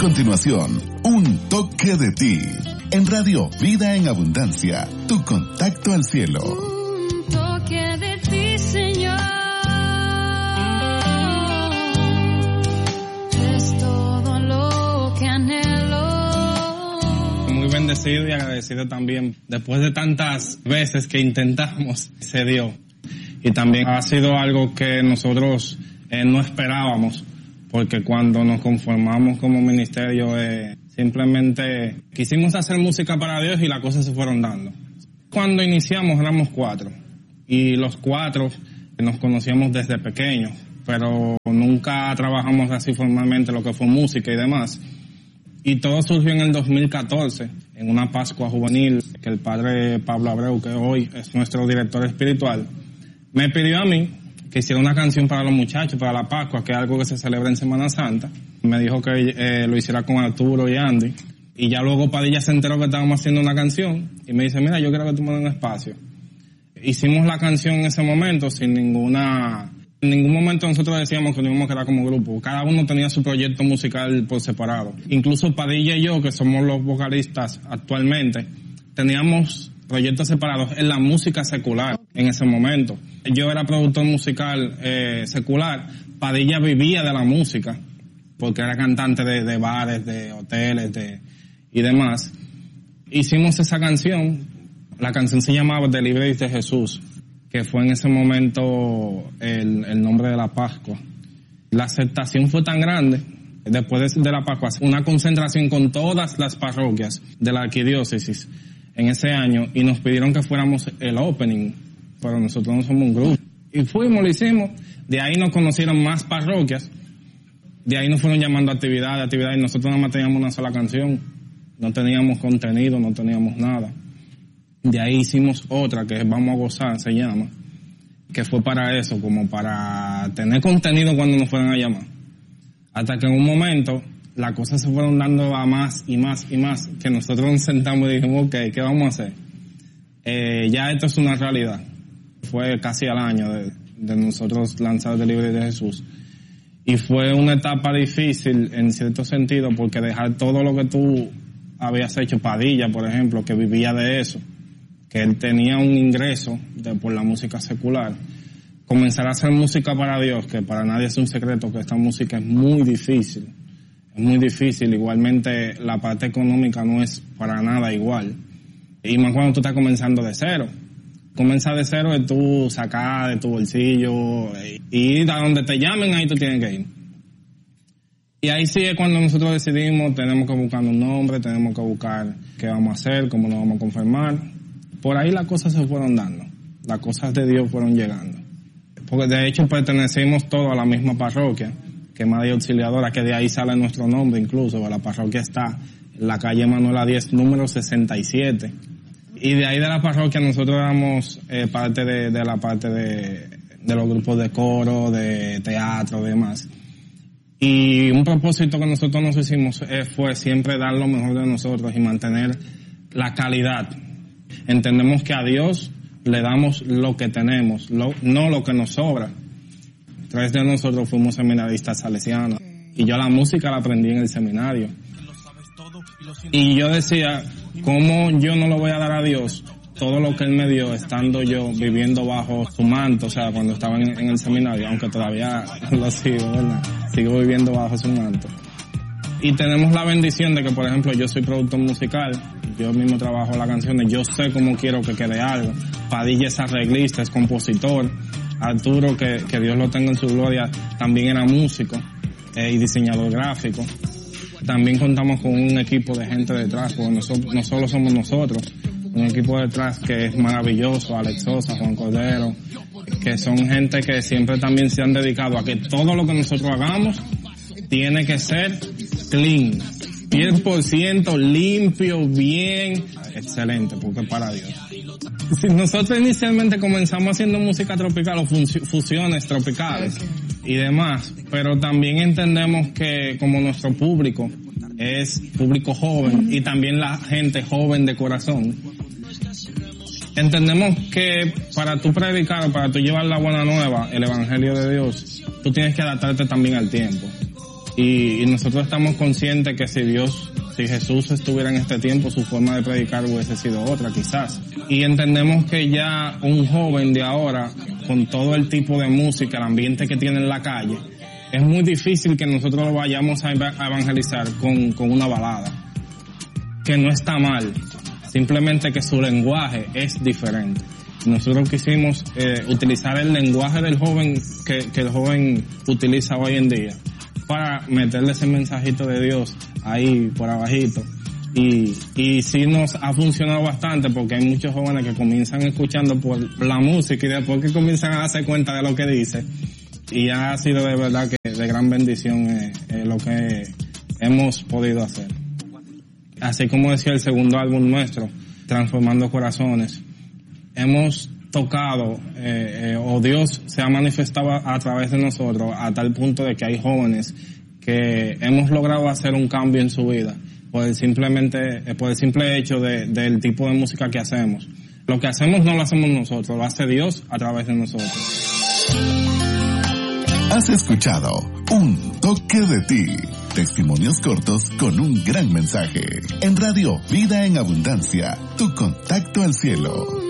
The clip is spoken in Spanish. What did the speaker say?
continuación, Un Toque de Ti, en Radio Vida en Abundancia, tu contacto al cielo. Un toque de ti, Señor, es todo lo que anhelo. Muy bendecido y agradecido también, después de tantas veces que intentamos, se dio. Y también ha sido algo que nosotros no esperábamos, porque cuando nos conformamos como ministerio, simplemente quisimos hacer música para Dios y las cosas se fueron dando. Cuando iniciamos éramos 4, y los 4 nos conocíamos desde pequeños, pero nunca trabajamos así formalmente lo que fue música y demás. Y todo surgió en el 2014, en una Pascua juvenil, que el padre Pablo Abreu, que hoy es nuestro director espiritual, me pidió a mí que hiciera una canción para los muchachos, para la Pascua, que es algo que se celebra en Semana Santa. Me dijo que lo hiciera con Arturo y Andy. Y ya luego Padilla se enteró que estábamos haciendo una canción. Y me dice, mira, yo quiero que tú me des un espacio. Hicimos la canción en ese momento sin en ningún momento nosotros decíamos que nos íbamos a quedar como grupo. Cada uno tenía su proyecto musical por separado. Incluso Padilla y yo, que somos los vocalistas actualmente, teníamos proyectos separados en la música secular en ese momento. Yo era productor musical secular. Padilla vivía de la música, porque era cantante de bares, de hoteles, y demás. Hicimos esa canción. La canción se llamaba Delivery de Jesús, que fue en ese momento el nombre de la Pascua. La aceptación fue tan grande, después de la Pascua, una concentración con todas las parroquias de la arquidiócesis en ese año, y nos pidieron que fuéramos el opening, pero nosotros no somos un grupo. Y fuimos, lo hicimos, de ahí nos conocieron más parroquias, de ahí nos fueron llamando actividades, y nosotros nada más teníamos una sola canción, no teníamos contenido, no teníamos nada. De ahí hicimos otra, que es Vamos a Gozar, se llama, que fue para eso, como para tener contenido cuando nos fueran a llamar. Hasta que en un momento las cosas se fueron dando a más y más y más, que nosotros nos sentamos y dijimos, ok, ¿qué vamos a hacer? Ya esto es una realidad. Fue casi al año de nosotros lanzar Delivery de Jesús. Y fue una etapa difícil en cierto sentido, porque dejar todo lo que tú habías hecho, Padilla, por ejemplo, que vivía de eso, que él tenía un ingreso por la música secular, comenzar a hacer música para Dios, que para nadie es un secreto que esta música es muy difícil. Es muy difícil. Igualmente la parte económica no es para nada igual. Y más cuando tú estás comenzando de cero. Comenzar de cero es tú sacar de tu bolsillo y ir a donde te llamen, ahí tú tienes que ir. Y ahí sí es cuando nosotros decidimos, tenemos que buscar un nombre, tenemos que buscar qué vamos a hacer, cómo nos vamos a conformar. Por ahí las cosas se fueron dando. Las cosas de Dios fueron llegando. Porque de hecho pertenecemos todos a la misma parroquia, que es Madre Auxiliadora, que de ahí sale nuestro nombre incluso. La parroquia está en la calle Manuela 10, número 67. Y de ahí de la parroquia nosotros éramos parte de la parte de los grupos de coro, de teatro, demás. Y un propósito que nosotros nos hicimos fue siempre dar lo mejor de nosotros y mantener la calidad. Entendemos que a Dios le damos lo que tenemos, no lo que nos sobra. 3 de nosotros fuimos seminaristas salesianos, y yo la música la aprendí en el seminario. Y yo decía, ¿cómo yo no lo voy a dar a Dios todo lo que Él me dio estando yo viviendo bajo su manto? O sea, cuando estaba en el seminario, aunque todavía lo sigo, ¿verdad? Sigo viviendo bajo su manto. Y tenemos la bendición de que, por ejemplo, yo soy productor musical, yo mismo trabajo las canciones, yo sé cómo quiero que quede algo. Padilla es arreglista, es compositor. Arturo, que Dios lo tenga en su gloria, también era músico y diseñador gráfico. También contamos con un equipo de gente detrás, porque no solo somos nosotros, un equipo detrás que es maravilloso, Alex Sosa, Juan Cordero, que son gente que siempre también se han dedicado a que todo lo que nosotros hagamos tiene que ser clean, 100% limpio, bien, excelente, porque es para Dios. Si nosotros inicialmente comenzamos haciendo música tropical o fusiones tropicales y demás, pero también entendemos que como nuestro público es público joven y también la gente joven de corazón, entendemos que para tú predicar, para tú llevar la buena nueva, el evangelio de Dios, tú tienes que adaptarte también al tiempo. Y nosotros estamos conscientes que si Jesús estuviera en este tiempo, su forma de predicar hubiese sido otra quizás. Y entendemos que ya un joven de ahora, con todo el tipo de música, el ambiente que tiene en la calle, es muy difícil que nosotros lo vayamos a evangelizar con una balada. Que no está mal, simplemente que su lenguaje es diferente. Nosotros quisimos utilizar el lenguaje del joven que el joven utiliza hoy en día para meterle ese mensajito de Dios ahí por abajito. Y sí nos ha funcionado bastante porque hay muchos jóvenes que comienzan escuchando por la música y después que comienzan a darse cuenta de lo que dice. Y ha sido de verdad que de gran bendición lo que hemos podido hacer. Así como decía el segundo álbum nuestro, Transformando Corazones, hemos tocado, o Dios se ha manifestado a través de nosotros a tal punto de que hay jóvenes que hemos logrado hacer un cambio en su vida por el simple hecho del tipo de música que hacemos. Lo que hacemos no lo hacemos nosotros, lo hace Dios a través de nosotros. Has escuchado Un Toque de Ti. Testimonios cortos con un gran mensaje. En Radio Vida en Abundancia, tu contacto al cielo.